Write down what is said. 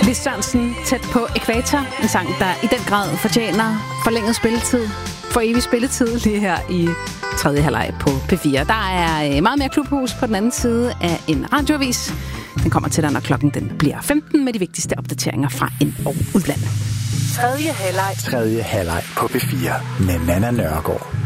Lis Sørensen, Tæt på Ækvator. En sang, der i den grad fortjener forlænget spilletid. For evig spilletid lige her i tredje halvleg på P4. Der er meget mere Klubhus på den anden side af en radioavis. Den kommer til dig, når klokken den bliver 15 med de vigtigste opdateringer fra ind- og udland. Tredje halvleg på P4 med Nanna Nørgaard.